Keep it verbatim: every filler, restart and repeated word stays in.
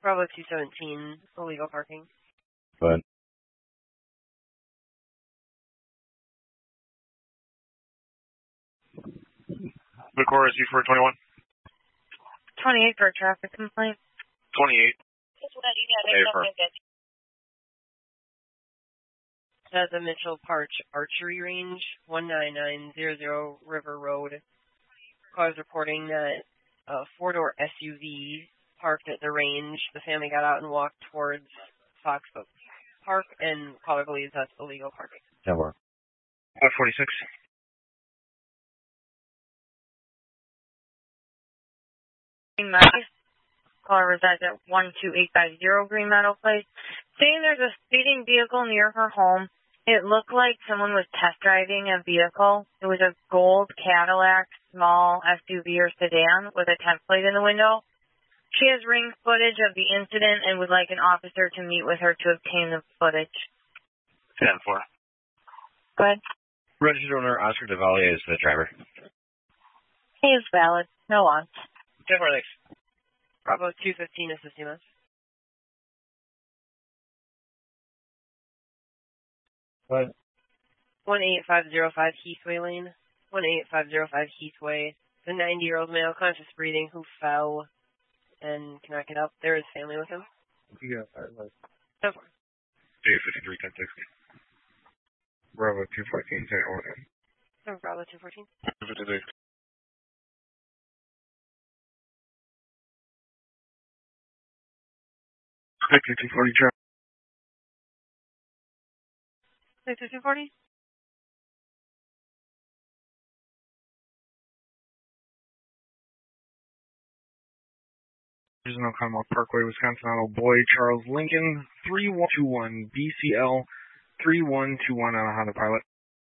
Bravo two seventeen, illegal parking. But The core is U four twenty-one. twenty-eight for a traffic complaint. twenty-eight. That's a Mitchell Park Archery Range, one nine nine zero zero River Road. Cars reporting that a four-door S U V parked at the range. The family got out and walked towards Foxbook Park, and caller believes that's illegal parking. that work. five forty-six. Caller resides at one two eight five zero Green Meadow Place. Saying there's a speeding vehicle near her home. It looked like someone was test driving a vehicle. It was a gold Cadillac small S U V or sedan with a temp plate in the window. She has ring footage of the incident and would like an officer to meet with her to obtain the footage. ten four. Go ahead. Registered owner Oscar Devalier is the driver. He is valid. No on. ten four, thanks. Bravo two fifteen, assisting us. What? one eight five zero five Heathway Lane. one eight five zero five Heathway. The ninety-year-old male, conscious breathing, who fell and cannot get up. There is family with him. Yeah, sorry. ten four. J fifty-three, ten sixty. Bravo two fourteen, ten order. Bravo two fourteen. two fifty-three. Victor two forty, traffic. Victor two forty? Regional Commonwealth Parkway, Wisconsin Auto Boy, Charles Lincoln, three one two one B C L three one two one on a Honda Pilot.